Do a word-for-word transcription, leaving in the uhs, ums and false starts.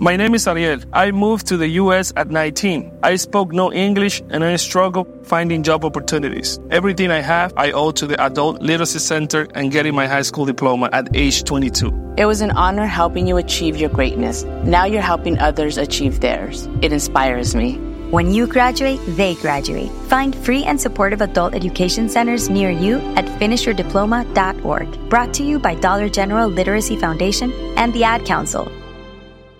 My name is Ariel. I moved to the U S at nineteen. I spoke no English and I struggled finding job opportunities. Everything I have, I owe to the Adult Literacy Center and getting my high school diploma at age twenty-two. It was an honor helping you achieve your greatness. Now you're helping others achieve theirs. It inspires me. When you graduate, they graduate. Find free and supportive adult education centers near you at finish your diploma dot org. Brought to you by Dollar General Literacy Foundation and the Ad Council.